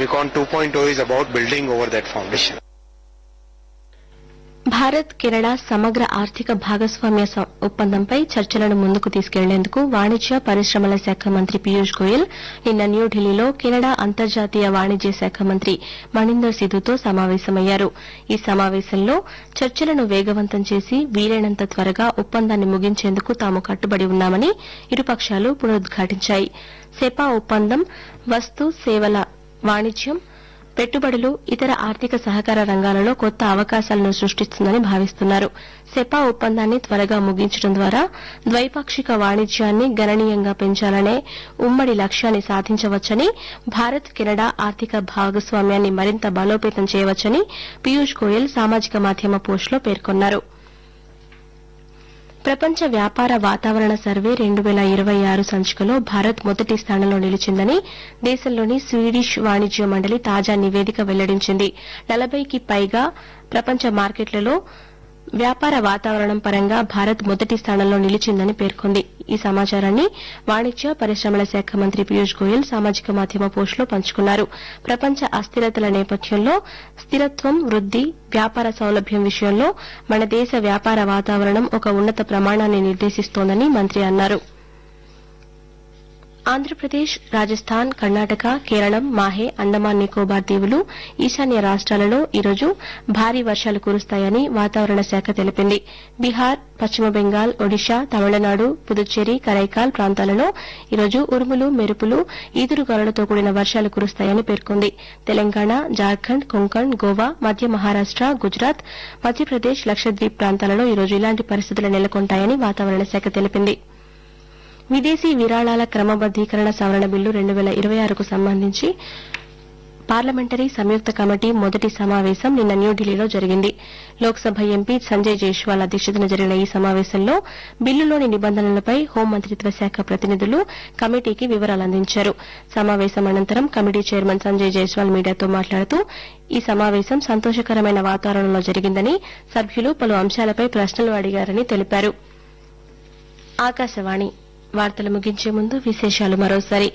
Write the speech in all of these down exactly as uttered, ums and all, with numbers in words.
Semicon two point oh is about building over that foundation. Bharat Canada సమగ్ర ఆర్థిక భాగస్వామ్య ఒప్పందంపై చర్చలను ముందుకు తీసుకెళ్లేందుకు వాణిజ్య పరిశ్రమల శాఖ మంత్రి పీయూష్ గోయల్ నిన్న న్యూఢిల్లీలో కెనడా అంతర్జాతీయ వాణిజ్య శాఖ మంత్రి మణీందర్ సిధుతో సమావేశమయ్యారు. ఈ సమావేశంలో చర్చలను వేగవంతం చేసి వీలైనంత త్వరగా ఒప్పందాన్ని ముగించేందుకు తాము కట్టుబడి ఉన్నామని ఇరుపక్షాలు పునరుద్ఘాటించాయి. సెపా ఒప్పందం వస్తు సేవల వాణిజ్యం, పెట్టుబడులు, ఇతర ఆర్థిక సహకార రంగాలలో కొత్త అవకాశాలను సృష్టిస్తుందని భావిస్తున్నారు. సెపా ఒప్పందాన్ని త్వరగా ముగించడం ద్వారా ద్వైపాక్షిక వాణిజ్యాన్ని గణనీయంగా పెంచాలనే ఉమ్మడి లక్ష్యాన్ని సాధించవచ్చని, భారత్ కెనడా ఆర్థిక భాగస్వామ్యాన్ని మరింత బలోపేతం చేయవచ్చని పీయూష్ గోయల్ సామాజిక మాధ్యమ పోస్టులో పేర్కొన్నారు. ప్రపంచ వ్యాపార వాతావరణ సర్వే రెండు పేల ఇరవై ఆరు సంచికలో భారత్ మొదటి స్థానంలో నిలిచిందని దేశంలోని స్వీడిష్ వాణిజ్య మండలి తాజా నివేదిక వెల్లడించింది. నలభైకి పైగా ప్రపంచ మార్కెట్లలో వ్యాపార వాతావరణం పరంగా భారత్ మొదటి స్థానంలో నిలిచిందని పేర్కొంది. ఈ సమాచారాన్ని వాణిజ్య పరిశ్రమల శాఖ మంత్రి పీయూష్ గోయల్ సామాజిక మాధ్యమ పోస్టులో పంచుకున్నారు. ప్రపంచ అస్థిరతల నేపథ్యంలో స్థిరత్వం, వృద్ది, వ్యాపార సౌలభ్యం విషయంలో మన దేశ వ్యాపార వాతావరణం ఒక ఉన్నత ప్రమాణాన్ని నిర్దేశిస్తోందని మంత్రి అన్నారు. ఆంధ్రప్రదేశ్, రాజస్థాన్, కర్ణాటక, కేరళం, మాహే, అండమాన్ నికోబార్ దీవులు, ఈశాన్య రాష్ట్రాలలో ఈరోజు భారీ వర్షాలు కురుస్తాయని వాతావరణ శాఖ తెలిపింది. బీహార్, పశ్చిమ బెంగాల్, ఒడిశా, తమిళనాడు, పుదుచ్చేరి, కరైకాల్ ప్రాంతాలలో ఈరోజు ఉరుములు, మెరుపులు, ఈదురుగాలులతో కూడిన వర్షాలు కురుస్తాయని పేర్కొంది. తెలంగాణ, జార్ఖండ్, కొంకణ్, గోవా, మధ్య మహారాష్ట, గుజరాత్, మధ్యప్రదేశ్, లక్షద్వీప్ ప్రాంతాలలో ఈరోజు ఇలాంటి పరిస్థితులు నెలకొంటాయని వాతావరణ శాఖ తెలిపింది. విదేశీ విరాళాల క్రమబద్దీకరణ సవరణ బిల్లు రెండు పేల ఇరవై ఆరుకు సంబంధించి పార్లమెంటరీ సంయుక్త కమిటీ మొదటి సమావేశం నిన్న న్యూఢిల్లీలో జరిగింది. లోక్సభ ఎంపీ సంజయ్ జైస్వాల్ అధ్యక్షతన జరిగిన ఈ సమావేశంలో బిల్లులోని నిబంధనలపై హోంమంత్రిత్వ శాఖ ప్రతినిధులు కమిటీకి వివరాలు అందించారు. సమావేశం అనంతరం కమిటీ చైర్మన్ సంజయ్ జైస్వాల్ మీడియాతో మాట్లాడుతూ ఈ సమావేశం సంతోషకరమైన వాతావరణంలో జరిగిందని, సభ్యులు పలు అంశాలపై ప్రశ్నలు అడిగారని తెలిపారు. ఆకాశవాణి వార్తలు ముగించే ముందు విశేషాలు మరోసారి.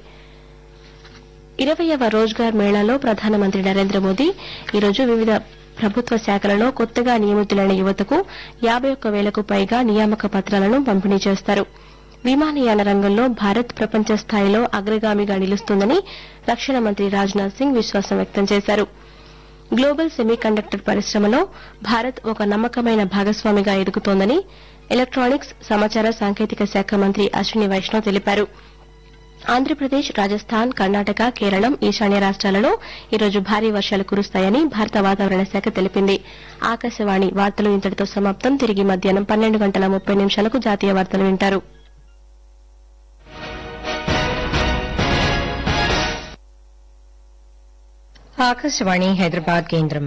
ఇరవైవ రోజ్గార్ మేళాలో ప్రధానమంత్రి నరేంద్ర మోదీ ఈరోజు వివిధ ప్రభుత్వ శాఖలలో కొత్తగా నియమితులైన యువతకు యాబై ఒక్క వేలకు పైగా నియామక పత్రాలను పంపిణీ చేస్తారు. విమానయాన రంగంలో భారత్ ప్రపంచ స్థాయిలో అగ్రగామిగా నిలుస్తుందని రక్షణ మంత్రి రాజ్నాథ్ సింగ్ విశ్వాసం వ్యక్తం చేశారు. గ్లోబల్ సెమీకండక్టర్ పరిశ్రమలో భారత్ ఒక నమ్మకమైన భాగస్వామిగా ఎదుగుతోందని ఎలక్టానిక్స్, సమాచార సాంకేతిక శాఖ మంత్రి అశ్విని వైష్ణవ్ తెలిపారు. ఆంధ్రప్రదేశ్, రాజస్థాన్, కర్ణాటక, కేరళం, ఈశాన్య రాష్ట్రాలలో ఈరోజు భారీ వర్షాలు కురుస్తాయని భారత వాతావరణ శాఖ తెలిపింది. ఆకాశవాణి వార్తలు ఇంతటితో సమాప్తం. తిరిగి మధ్యాహ్నం పన్నెండు గంటల ముప్పై నిమిషాలకు జాతీయ వార్తలు వింటారు. ఆకాశవాణి హైదరాబాద్ కేంద్రం.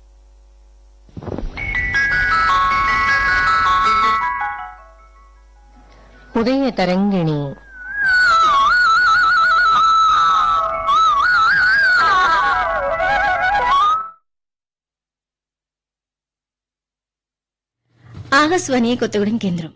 ఉదయ తరంగిణి ఆకాశవాణి కొత్తగూడెం కేంద్రం.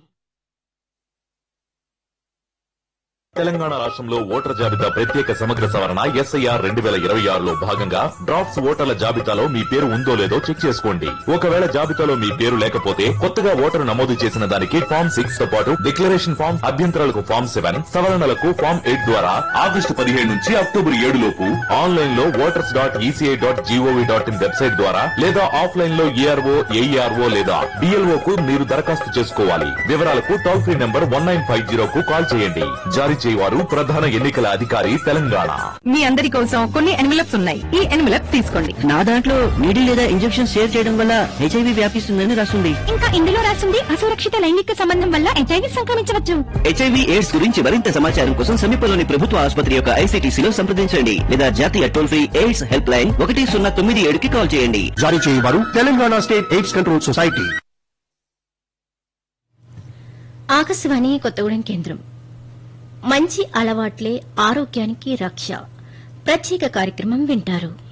తెలంగాణ రాష్ట్రంలో ఓటర్ల జాబితా ప్రత్యేక సమగ్ర సవరణ ఎస్ఐఆర్ రెండు వేల ఇరవై ఆరులో భాగంగా డ్రాఫ్ట్స్ ఓటర్ల జాబితాలో మీ పేరు ఉందో లేదో చెక్ చేసుకోండి. ఒకవేళ జాబితాలో మీ పేరు లేకపోతే కొత్తగా ఓటరు నమోదు చేసిన దానికి ఫామ్ సిక్స్ తో పాటు డిక్లరేషన్ ఫామ్, అభ్యంతరాలకు ఫామ్ సెవెన్, సవరణలకు ఫామ్ ఎయిట్ ద్వారా ఆగస్టు పదిహేడు నుంచి అక్టోబర్ ఏడు లోపు ఆన్లైన్ లో voters dot ECI dot GOV dot in website ద్వారా లేదా ఆఫ్లైన్ లో ఏఆర్ఓ, ఏఈఆర్ఓ లేదా బిఎల్ఓ కు మీరు దరఖాస్తు చేసుకోవాలి. వివరాలకు toll free number one nine five zero కు కాల్ చేయండి. జారీ వారు ప్రధాన ఎన్నికల అధికారి తెలంగాణ. మీ అందరి కోసం కొన్ని ఎన్వలప్స్ ఉన్నాయి. ఈ ఎన్వలప్స్ తీసుకోండి. నా దాంట్లో నీడిల్ లేదా ఇంజెక్షన్ షేర్ చేయడం వల్ల హెచ్ఐవి వ్యాపిస్తుందని రాస్తుంది. ఇంకా ఇందులో రాస్తుంది అసురక్షిత లైంగిక సంబంధం వల్ల హెచ్ఐవి సంక్రమించవచ్చు. హెచ్ఐవి ఎయిడ్స్ గురించి మరింత సమాచారం కోసం సమీపంలోని ప్రభుత్వ ఆసుపత్రి యొక్క ఐసీటీసీలో సంప్రదించండి లేదా జాతీయ toll free AIDS help line ఒకటి సున్నా తొమ్మిది ఏడుకి కాల్ చేయండి. జారీ చేయవారు Telangana state AIDS control society. Akashvani Kothagudem కేంద్రం. మంచి అలవాట్లే ఆరోగ్యానికి రక్ష ప్రత్యేక కార్యక్రమం వింటారు.